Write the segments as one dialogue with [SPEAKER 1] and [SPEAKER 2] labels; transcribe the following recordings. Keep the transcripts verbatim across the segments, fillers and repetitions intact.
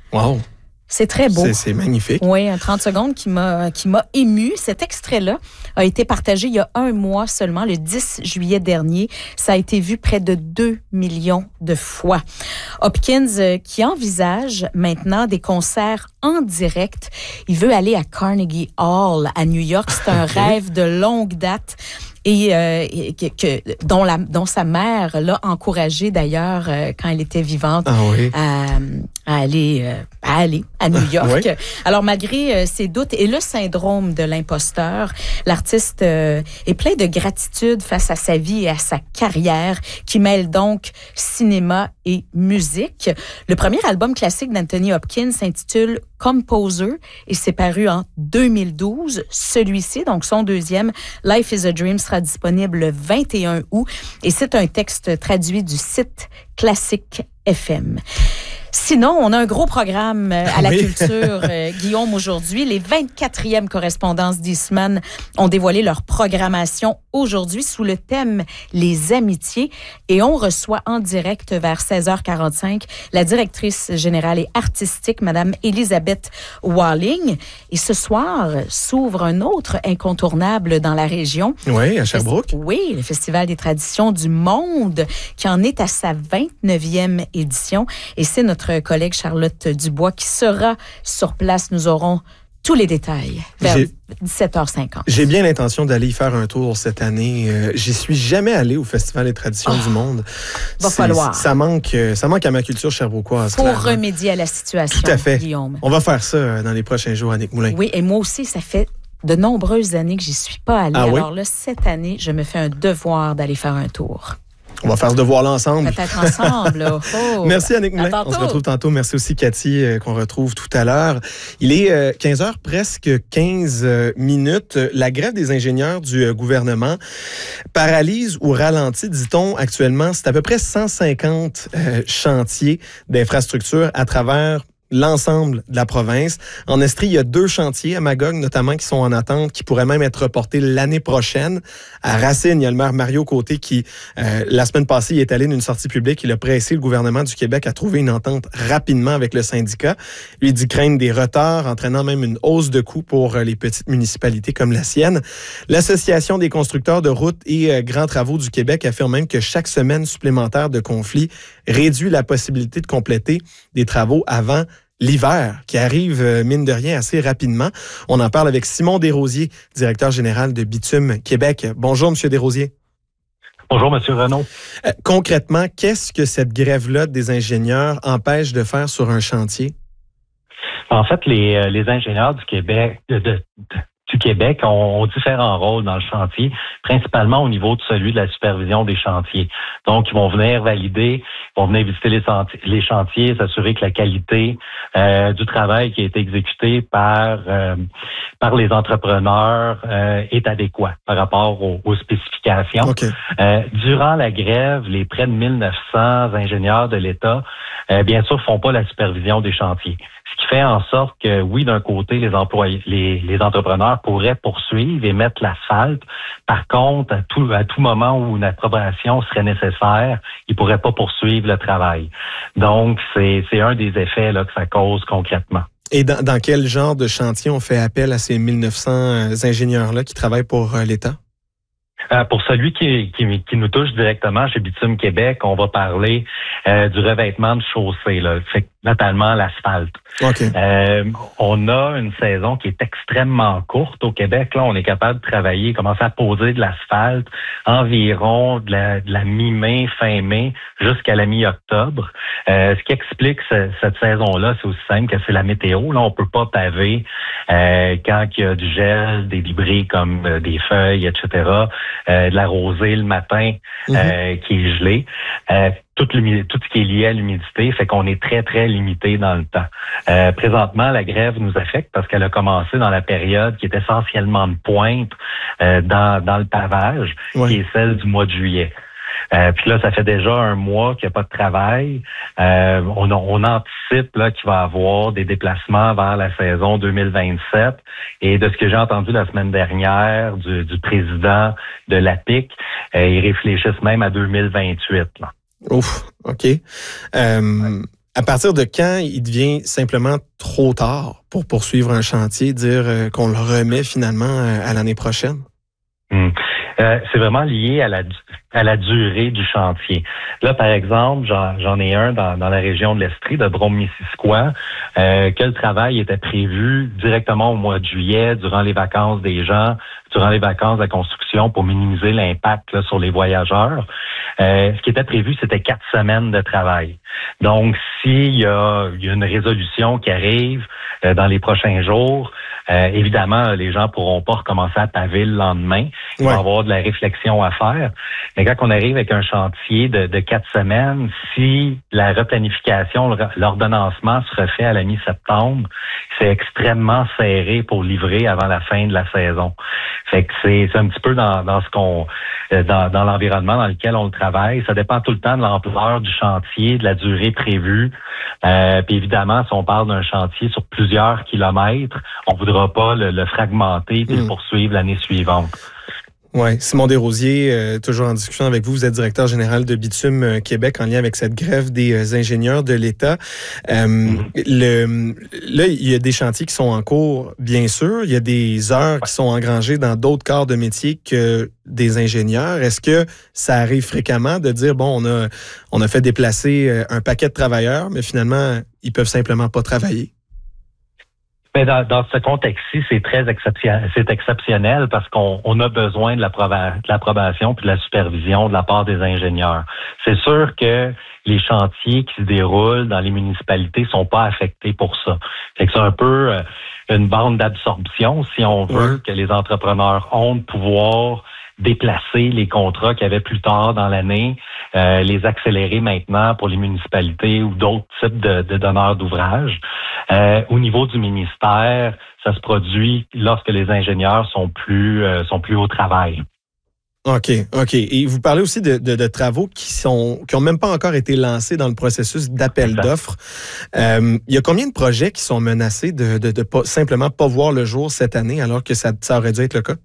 [SPEAKER 1] Wow!
[SPEAKER 2] C'est très beau.
[SPEAKER 1] C'est, c'est magnifique.
[SPEAKER 2] Oui, un trente secondes qui m'a, qui m'a ému. Cet extrait-là a été partagé il y a un mois seulement, le dix juillet dernier. Ça a été vu près de deux millions de fois. Hopkins euh, qui envisage maintenant des concerts en direct. Il veut aller à Carnegie Hall à New York. C'est un okay. rêve de longue date. Et euh, que, que dont la dont sa mère l'a encouragé d'ailleurs euh, quand elle était vivante
[SPEAKER 1] ah oui.
[SPEAKER 2] à, à aller euh, à aller à New York. Oui. Alors malgré euh, ses doutes et le syndrome de l'imposteur, l'artiste euh, est plein de gratitude face à sa vie et à sa carrière qui mêle donc cinéma et musique. Le premier album classique d'Anthony Hopkins s'intitule Composer et c'est paru en deux mille douze. Celui-ci, donc son deuxième, Life is a Dream, sera disponible le vingt et un août et c'est un texte traduit du site Classique F M. Sinon, on a un gros programme à la oui. culture, euh, Guillaume, aujourd'hui. Les vingt-quatrièmes correspondances d'Eastman ont dévoilé leur programmation aujourd'hui sous le thème « Les amitiés » et on reçoit en direct vers seize heures quarante-cinq la directrice générale et artistique, Mme Elisabeth Walling. Et ce soir s'ouvre un autre incontournable dans la région.
[SPEAKER 1] Oui, à Sherbrooke.
[SPEAKER 2] Oui, le Festival des traditions du monde qui en est à sa vingt-neuvième édition. Et c'est notre Notre collègue Charlotte Dubois qui sera sur place. Nous aurons tous les détails vers J'ai... dix-sept heures cinquante.
[SPEAKER 1] J'ai bien l'intention d'aller y faire un tour cette année. Euh, j'y suis jamais allé au Festival des traditions oh, du monde.
[SPEAKER 2] Va
[SPEAKER 1] C'est,
[SPEAKER 2] falloir.
[SPEAKER 1] Ça manque, ça manque à ma culture sherbrookoise.
[SPEAKER 2] Pour clairement. remédier à la situation,
[SPEAKER 1] Tout à fait.
[SPEAKER 2] Guillaume.
[SPEAKER 1] On va faire ça dans les prochains jours, Annick Moulin.
[SPEAKER 2] Oui, et moi aussi, ça fait de nombreuses années que j'y suis pas allée.
[SPEAKER 1] Ah,
[SPEAKER 2] Alors
[SPEAKER 1] oui?
[SPEAKER 2] là, cette année, je me fais un devoir d'aller faire un tour.
[SPEAKER 1] On va faire ce devoir-là ensemble.
[SPEAKER 2] Peut-être ensemble. Oh.
[SPEAKER 1] Merci Annick Moulin. On se retrouve tantôt. Merci aussi Cathy euh, qu'on retrouve tout à l'heure. Il est euh, quinze heures, presque quinze minutes. La grève des ingénieurs du euh, gouvernement paralyse ou ralentit, dit-on actuellement, c'est à peu près cent cinquante euh, chantiers d'infrastructures à travers l'ensemble de la province. En Estrie, il y a deux chantiers à Magog, notamment, qui sont en attente, qui pourraient même être reportés l'année prochaine. À Racine, il y a le maire Mario Côté qui, euh, la semaine passée, il est allé d'une sortie publique. Il a pressé le gouvernement du Québec à trouver une entente rapidement avec le syndicat. Lui dit craindre des retards, entraînant même une hausse de coûts pour les petites municipalités comme la sienne. L'Association des constructeurs de routes et euh, grands travaux du Québec affirme même que chaque semaine supplémentaire de conflit réduit la possibilité de compléter des travaux avant l'hiver, qui arrive, mine de rien, assez rapidement. On en parle avec Simon Desrosiers, directeur général de Bitume Québec. Bonjour, M. Desrosiers.
[SPEAKER 3] Bonjour, M. Renaud.
[SPEAKER 1] Euh, concrètement, qu'est-ce que cette grève-là des ingénieurs empêche de faire sur un chantier?
[SPEAKER 3] En fait, les, les ingénieurs du Québec, de, de, du Québec ont, ont différents rôles dans le chantier, principalement au niveau de celui de la supervision des chantiers. Donc, ils vont venir valider, ils vont venir visiter les, chantiers, les chantiers, s'assurer que la qualité euh, du travail qui a été exécuté par euh, par les entrepreneurs euh, est adéquat par rapport aux, aux spécifications.
[SPEAKER 1] Okay.
[SPEAKER 3] Euh, durant la grève, les près de mille neuf cents ingénieurs de l'État, euh, bien sûr, font pas la supervision des chantiers. Ce qui fait en sorte que, oui, d'un côté, les employés, les, les entrepreneurs pourraient poursuivre et mettre l'asphalte. Par contre, à tout, à tout moment où une approbation serait nécessaire, ils pourraient pas poursuivre le travail. Donc, c'est, c'est un des effets là, que ça cause concrètement.
[SPEAKER 1] Et dans, dans quel genre de chantier on fait appel à ces mille neuf cents ingénieurs-là qui travaillent pour euh, l'État?
[SPEAKER 3] Euh, pour celui qui, qui, qui nous touche directement chez Bitume Québec, on va parler euh, du revêtement de chaussée, là, fait, notamment l'asphalte.
[SPEAKER 1] Okay.
[SPEAKER 3] Euh, on a une saison qui est extrêmement courte au Québec. Là, on est capable de travailler, commencer à poser de l'asphalte environ de la, de la mi-mai, fin mai, jusqu'à la mi-octobre. Euh, ce qui explique ce, cette saison-là, c'est aussi simple que c'est la météo. Là, on peut pas paver euh, quand il y a du gel, des débris comme euh, des feuilles, et cetera, euh, de la rosée le matin euh, mm-hmm. qui est gelée. Euh, Tout, tout ce qui est lié à l'humidité fait qu'on est très, très limité dans le temps. Euh, présentement, la grève nous affecte parce qu'elle a commencé dans la période qui est essentiellement de pointe euh, dans, dans le pavage, ouais. qui est celle du mois de juillet. Euh, puis là, ça fait déjà un mois qu'il n'y a pas de travail. Euh, on, on anticipe là qu'il va y avoir des déplacements vers la saison deux mille vingt-sept. Et de ce que j'ai entendu la semaine dernière du, du président de l'A P I C, euh, ils réfléchissent même à deux mille vingt-huit. Là.
[SPEAKER 1] Ouf, OK. Euh, À partir de quand il devient simplement trop tard pour poursuivre un chantier, dire euh, qu'on le remet finalement euh, à l'année prochaine?
[SPEAKER 3] Hum. Euh, c'est vraiment lié à la à la durée du chantier. Là, par exemple, j'en, j'en ai un dans, dans la région de l'Estrie, de Brome-Missisquoi, euh, que le travail était prévu directement au mois de juillet, durant les vacances des gens, durant les vacances de la construction, pour minimiser l'impact là, sur les voyageurs. Euh, ce qui était prévu, c'était quatre semaines de travail. Donc, s'il y a, il y a une résolution qui arrive euh, dans les prochains jours, euh, évidemment, les gens pourront pas recommencer à paver le lendemain. Il va y avoir de la réflexion à faire. Mais quand on arrive avec un chantier de, de quatre semaines, si la replanification, l'ordonnancement se refait à la mi-septembre, c'est extrêmement serré pour livrer avant la fin de la saison. Fait que c'est, c'est un petit peu dans, dans ce qu'on, dans, dans l'environnement dans lequel on le travaille. Ça dépend tout le temps de l'ampleur du chantier, de la durée prévue. Euh, puis évidemment, si on parle d'un chantier sur plusieurs kilomètres, on voudra pas le, le fragmenter puis mmh. le poursuivre l'année suivante.
[SPEAKER 1] Oui, Simon Desrosiers, euh, toujours en discussion avec vous. Vous êtes directeur général de Bitume euh, Québec en lien avec cette grève des euh, ingénieurs de l'État. Euh, mm-hmm. le, là, il y a des chantiers qui sont en cours, bien sûr. Il y a des heures qui sont engrangées dans d'autres corps de métier que des ingénieurs. Est-ce que ça arrive fréquemment de dire, bon, on a, on a fait déplacer un paquet de travailleurs, mais finalement, ils peuvent simplement pas travailler?
[SPEAKER 3] Mais dans, dans ce contexte-ci, c'est très exceptionnel, c'est exceptionnel parce qu'on on a besoin de, l'approba, de l'approbation puis de la supervision de la part des ingénieurs. C'est sûr que les chantiers qui se déroulent dans les municipalités sont pas affectés pour ça. Fait que c'est un peu euh, une bande d'absorption, si on veut, ouais. que les entrepreneurs ont de pouvoir déplacer les contrats qu'il y avait plus tard dans l'année, euh, les accélérer maintenant pour les municipalités ou d'autres types de, de donneurs d'ouvrages. Euh, au niveau du ministère, ça se produit lorsque les ingénieurs sont plus euh, sont plus au travail.
[SPEAKER 1] OK, OK. Et vous parlez aussi de, de, de travaux qui sont qui ont même pas encore été lancés dans le processus d'appel exact. d'offres. Euh, il y a combien de projets qui sont menacés de, de, de pas, simplement pas voir le jour cette année alors que ça, ça aurait dû être le cas?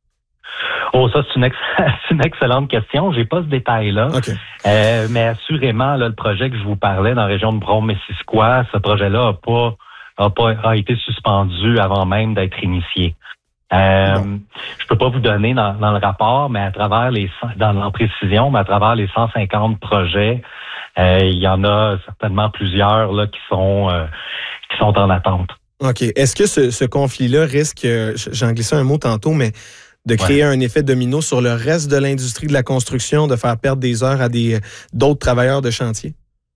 [SPEAKER 3] Oh, ça, c'est une, ex- c'est une excellente question. J'ai pas ce détail-là. Okay. Euh, mais assurément, là, le projet que je vous parlais dans la région de Brome-Missisquoi, ce projet-là a pas, a pas, a été suspendu avant même d'être initié. Euh, bon. Je peux pas vous donner dans, dans le rapport, mais à travers les, dans l'imprécision, mais à travers les cent cinquante projets, euh, il y en a certainement plusieurs, là, qui sont, euh, qui sont en attente.
[SPEAKER 1] OK. Est-ce que ce, ce conflit-là risque, j'en glissais un mot tantôt, mais de créer ouais. un effet domino sur le reste de l'industrie de la construction, de faire perdre des heures à des d'autres travailleurs de chantier?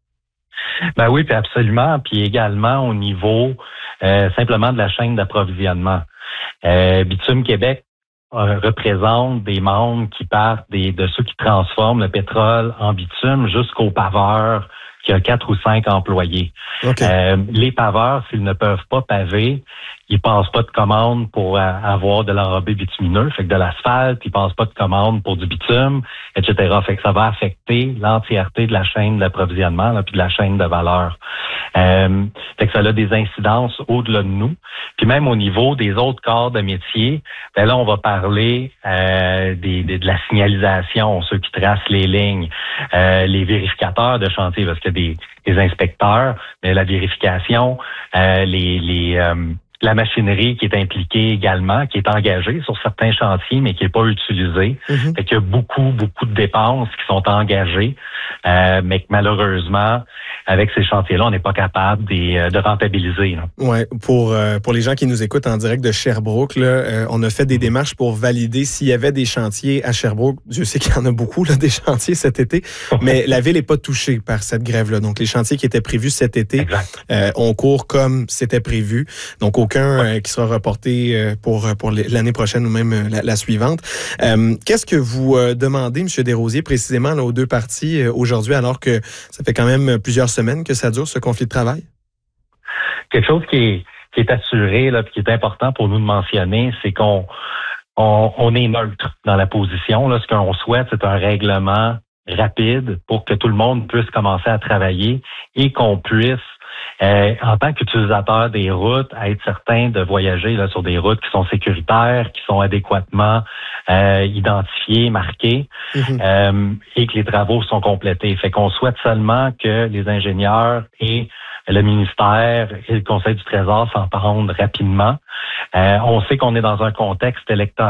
[SPEAKER 3] Ben oui, puis absolument. Puis également au niveau euh, simplement de la chaîne d'approvisionnement. Euh, Bitume Québec euh, représente des membres qui partent des, de ceux qui transforment le pétrole en bitume jusqu'aux paveurs qui a quatre ou cinq employés. Okay. Euh, les paveurs, s'ils ne peuvent pas paver, ils passent pas de commande pour euh, avoir de l'enrobé bitumineux, fait que de l'asphalte, ils passent pas de commande pour du bitume, et cetera. Fait que ça va affecter l'entièreté de la chaîne d'approvisionnement, là, puis de la chaîne de valeur. Euh, fait que ça a des incidences au-delà de nous. Puis même au niveau des autres corps de métier, ben là, on va parler euh, des, des, de la signalisation, ceux qui tracent les lignes, euh, les vérificateurs de chantier, parce qu'il y a des, des inspecteurs, mais la vérification, euh, les... les euh, la machinerie qui est impliquée également, qui est engagée sur certains chantiers, mais qui n'est pas utilisée. Mm-hmm. Fait qu'il y a beaucoup, beaucoup de dépenses qui sont engagées, euh, mais que malheureusement, avec ces chantiers-là, on n'est pas capable de, de rentabiliser.
[SPEAKER 1] Oui, pour, euh, pour les gens qui nous écoutent en direct de Sherbrooke, là, euh, on a fait des démarches pour valider s'il y avait des chantiers à Sherbrooke. Dieu sait qu'il y en a beaucoup, là, des chantiers cet été, mais la ville n'est pas touchée par cette grève-là. Donc, les chantiers qui étaient prévus cet été euh, ont cours comme c'était prévu. Donc, aucun euh, qui sera reporté euh, pour, pour l'année prochaine ou même euh, la, la suivante. Euh, qu'est-ce que vous euh, demandez, M. Desrosiers, précisément là, aux deux parties euh, aujourd'hui, alors que ça fait quand même plusieurs semaines que ça dure, ce conflit de travail?
[SPEAKER 3] Quelque chose qui est, qui est assuré, là, puis qui est important pour nous de mentionner, c'est qu'on on, on est neutre dans la position. Là. Ce qu'on souhaite, c'est un règlement rapide pour que tout le monde puisse commencer à travailler et qu'on puisse Euh, en tant qu'utilisateur des routes, à être certain de voyager là, sur des routes qui sont sécuritaires, qui sont adéquatement euh, identifiées, marquées, mm-hmm. euh, et que les travaux sont complétés. Fait qu'on souhaite seulement que les ingénieurs et le ministère et le Conseil du Trésor s'entendent rapidement. Euh, on sait qu'on est dans un contexte électoral